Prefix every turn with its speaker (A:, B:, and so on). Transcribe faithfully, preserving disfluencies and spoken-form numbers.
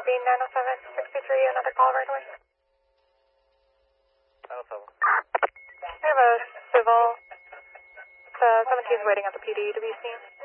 A: B nine oh seven sixty-three, another call right away.
B: nine oh seven.
A: I have a civil, uh, seventeen is waiting at the P D to be seen.